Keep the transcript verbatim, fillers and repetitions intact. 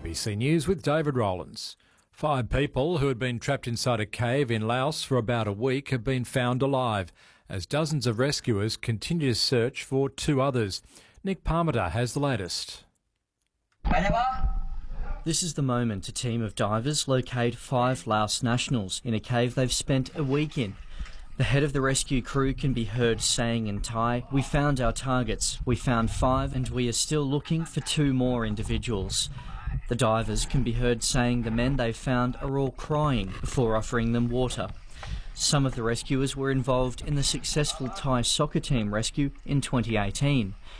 B C News with David Rowlands. Five people who had been trapped inside a cave in Laos for about a week have been found alive, as dozens of rescuers continue to search for two others. Nick Parmiter has the latest. This is the moment a team of divers locate five Laos nationals in a cave they've spent a week in. The head of the rescue crew can be heard saying in Thai, "We found our targets. We found five and we are still looking for two more individuals." The divers can be heard saying the men they found are all crying before offering them water. Some of the rescuers were involved in the successful Thai soccer team rescue in twenty eighteen.